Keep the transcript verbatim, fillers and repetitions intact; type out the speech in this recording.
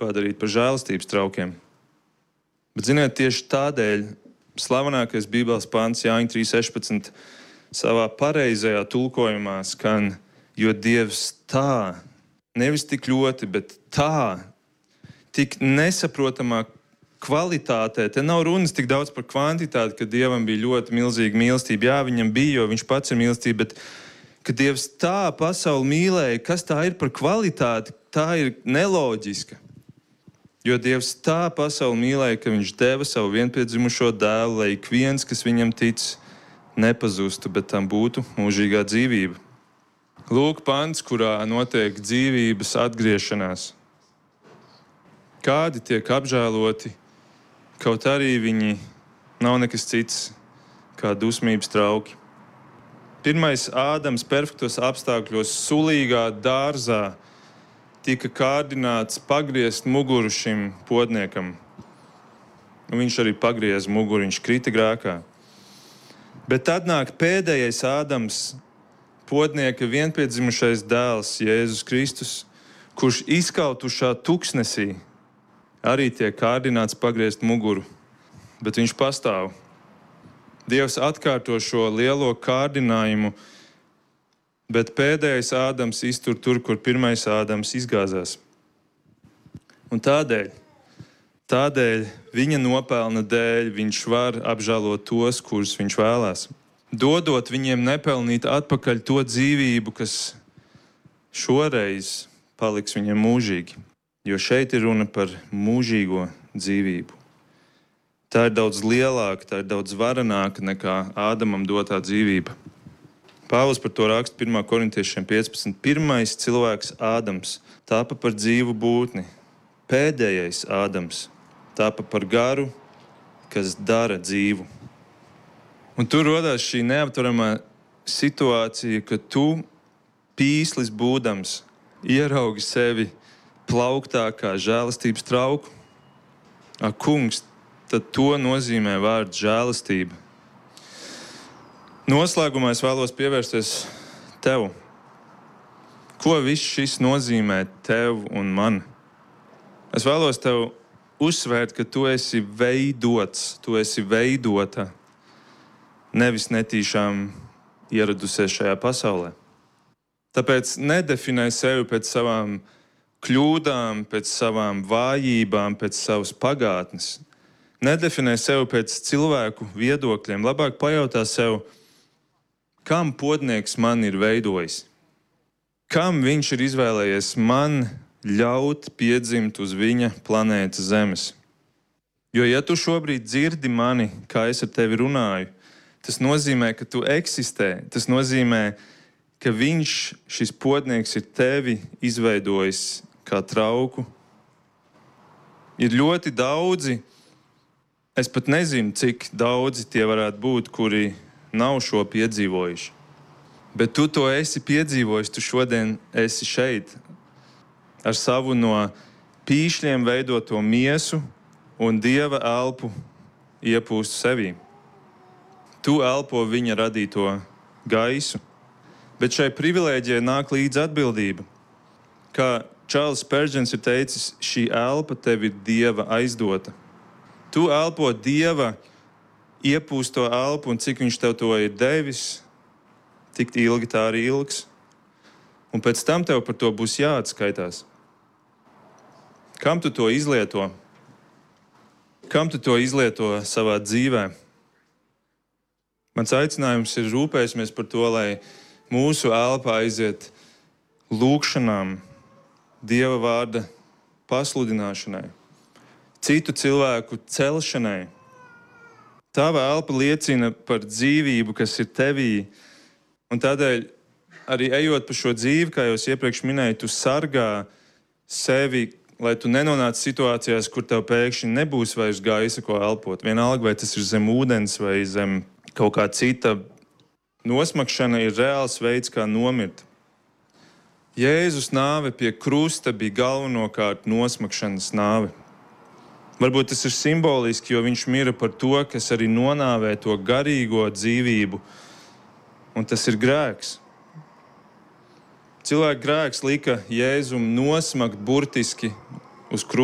padarīt par žēlastības traukiem. Bet, ziniet, tieši tādēļ slavenākais Bībeles pants Jāņa trīs sešpadsmit savā pareizajā tulkojumā skan, jo Dievs tā, nevis tik ļoti, bet tā, tik nesaprotamā kvalitātē. Te nav runas tik daudz par kvantitāti, ka Dievam bija ļoti milzīga mīlestība. Jā, viņam bija, jo viņš pats ir mīlestība, bet ka Dievs tā pasauli mīlēja, kas tā ir par kvalitāti, tā ir neloģiska. Jo Dievs tā pasauli mīlēja, ka viņš deva savu vienpiedzimušo dēlu, lai ik viens, kas viņam tic, nepazustu, bet tam būtu mūžīgā dzīvība. Lūk pants, kurā notiek dzīvības atgriešanās. Kādi tiek apžēloti, kaut arī viņi nav nekas cits kā dusmības trauki. Pirmais Ādams perfektos apstākļos sulīgā dārzā tika kārdināts pagriezt muguru šim podniekam. Un viņš arī pagrieza muguru, viņš krita grēkā. Bet tad nāk pēdējais Ādams, podnieka vienpiedzimušais dēls, Jēzus Kristus, kurš izkautušā tuksnesī arī tiek kārdināts pagriezt muguru, bet viņš pastāv. Dievs atkārto šo lielo kārdinājumu, bet pēdējais Ādams iztur tur, kur pirmais Ādams izgāzās. Un tādēļ, tādēļ viņa nopelna dēļ viņš var apžēlot tos, kurus viņš vēlās. Dodot viņiem nepelnīt atpakaļ to dzīvību, kas šoreiz paliks viņiem mūžīgi. Jo šeit ir runa par mūžīgo dzīvību. Tā ir daudz lielāka, tā ir daudz varenāka nekā Ādamam dotā dzīvība. Pāvils par to raksta pirmā korintiešiem piecpadsmit. Pirmais cilvēks Ādams tāpa par dzīvu būtni. Pēdējais Ādams tāpa par garu, kas dara dzīvu. Un tur rodās šī neaptvaramā situācija, ka tu, pīslis būdams, ieraugi sevi plauktā kā žēlastības trauku. Ak, kungs, tad to nozīmē vārds žēlastība. Noslēgumā es vēlos pievērsties tev. Ko viss šis nozīmē tev un man? Es vēlos tev uzsvērt, ka tu esi veidots, tu esi veidota, nevis netīšām ieradusies šajā pasaulē. Tāpēc nedefinē sevi pēc savām kļūdām, pēc savām vājībām, pēc savas pagātnes. Nedefinē sevi pēc cilvēku viedokļiem. Labāk pajautā sev, kam podnieks man ir veidojis? Kam viņš ir izvēlējies man ļaut piedzimt uz viņa planētas Zemes? Jo ja tu šobrīd dzirdi mani, kā es ar tevi runāju, tas nozīmē, ka tu eksistē. Tas nozīmē, ka viņš, šis podnieks, ir tevi izveidojis kā trauku. Ir ļoti daudzi, es pat nezinu, cik daudzi tie varētu būt, kuri nav šo piedzīvojuši. Bet tu to esi piedzīvojis, tu šodien esi šeit ar savu no pīšļiem veidoto miesu un Dieva elpu iepūstu sevī. Tu elpo viņa radīto gaisu, bet šai privilēģijai nāk līdz atbildība. Kā Čārls Spērģens ir teicis, šī elpa tev ir Dieva aizdota. Tu elpo Dieva iepūsto elpu, un cik viņš tev to ir devis, tik ilgi tā arī ilgs. Un pēc tam tev par to būs jāatskaitās. Kam tu to izlieto? Kam tu to izlieto savā dzīvē? Mans aicinājums ir rūpēsimies par to, lai mūsu elpa aiziet lūgšanām, Dieva vārda pasludināšanai, citu cilvēku celšanai. Tava elpa liecina par dzīvību, kas ir tevī, un tādēļ arī ejot pa šo dzīvi, kā jau es iepriekš minēju, tu sargā sevi, lai tu nenonāc situācijās, kur tev pēkšņi nebūs vairs gaisa, ko elpot. Vienalga, vai tas ir zem ūdens vai zem kaut kā cita. Nosmakšana ir reāls veids, kā nomirt. Jēzus nāve pie krusta bija galvenokārt nosmakšanas nāve. Varbūt tas ir simboliski, jo viņš mira par to, kas arī nonāvē to garīgo dzīvību, un tas ir grēks. Cilvēka grēks lika Jēzum nosmakt burtiski uz krusta.